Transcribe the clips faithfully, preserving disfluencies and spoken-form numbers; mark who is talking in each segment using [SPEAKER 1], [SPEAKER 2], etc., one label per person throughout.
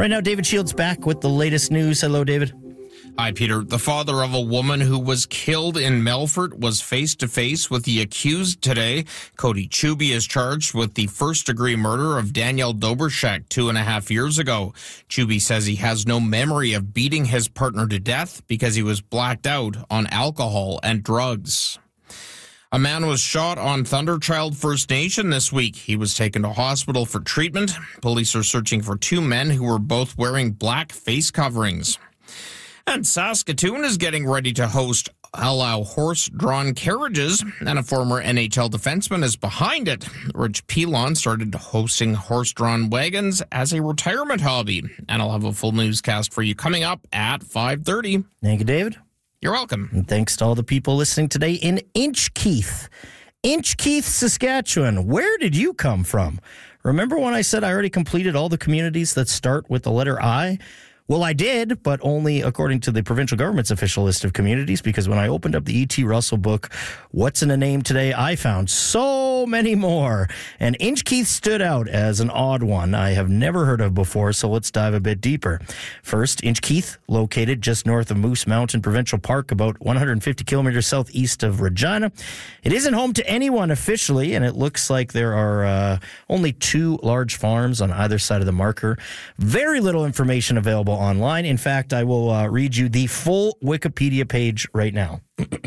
[SPEAKER 1] Right now, David Shields back with the latest news. Hello, David.
[SPEAKER 2] Hi, Peter. The father of a woman who was killed in Melfort was face-to-face with the accused today. Cody Chuby is charged with the first-degree murder of Danielle Dobrschek two and a half years ago. Chuby says he has no memory of beating his partner to death because he was blacked out on alcohol and drugs. A man was shot on Thunderchild First Nation this week. He was taken to hospital for treatment. Police are searching for two men who were both wearing black face coverings. And Saskatoon is getting ready to host allow horse-drawn carriages, and a former N H L defenseman is behind it. Rich Pilon started hosting horse-drawn wagons as a retirement hobby. And I'll have a full newscast for you coming up at five thirty.
[SPEAKER 1] Thank you, David.
[SPEAKER 2] You're welcome.
[SPEAKER 1] And thanks to all the people listening today in Inchkeith. Inchkeith, Saskatchewan. Where did you come from? Remember when I said I already completed all the communities that start with the letter I? Well, I did, but only according to the provincial government's official list of communities, because when I opened up the E T. Russell book, What's in a Name Today, I found so many more. And Inchkeith stood out as an odd one I have never heard of before, so let's dive a bit deeper. First, Inchkeith, located just north of Moose Mountain Provincial Park, about one hundred fifty kilometers southeast of Regina. It isn't home to anyone officially, and it looks like there are uh, only two large farms on either side of the marker. Very little information available online. In fact, I will uh, read you the full Wikipedia page right now.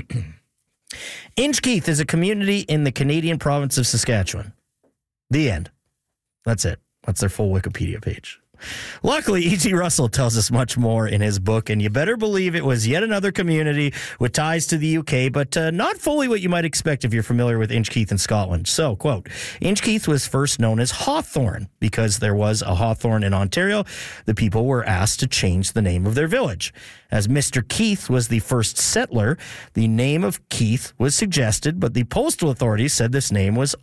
[SPEAKER 1] Inchkeith is a community in the Canadian province of Saskatchewan. The end. That's it. That's their full Wikipedia page. Luckily, E T. Russell tells us much more in his book, and you better believe it was yet another community with ties to the U K, but uh, not fully what you might expect if you're familiar with Inchkeith in Scotland. So, quote, Inchkeith was first known as Hawthorne because there was a Hawthorne in Ontario. The people were asked to change the name of their village. As Mister Keith was the first settler, the name of Keith was suggested, but the postal authorities said this name was